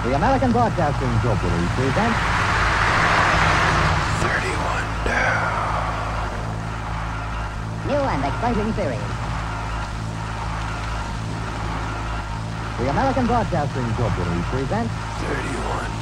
The American Broadcasting Company presents 31 down. new and exciting series. The American Broadcasting Company presents 31